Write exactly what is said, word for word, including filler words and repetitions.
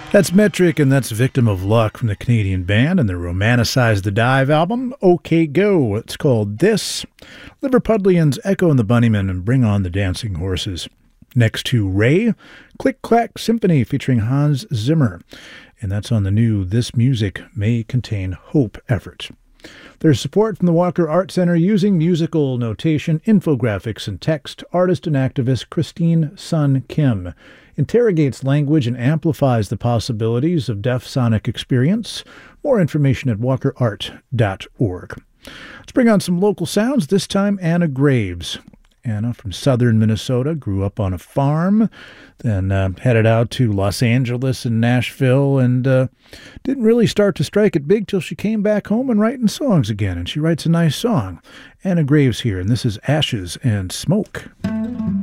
That's Metric, and that's Victim of Luck from the Canadian band and their Romanticize the Dive album, OK Go. It's called This. Liverpudlians Echo and the Bunnymen and Bring on the Dancing Horses. Next to Ray, Click Clack Symphony featuring Hans Zimmer. And that's on the new This Music May Contain Hope effort. There's support from the Walker Art Center using musical notation, infographics, and text. Artist and activist Christine Sun Kim interrogates language and amplifies the possibilities of deaf sonic experience. More information at walker art dot org. Let's bring on some local sounds, this time Anna Graves. Anna from southern Minnesota, grew up on a farm, then uh, headed out to Los Angeles and Nashville, and uh, didn't really start to strike it big till she came back home and writing songs again, and she writes a nice song. Anna Graves here, and this is Ashes and Smoke.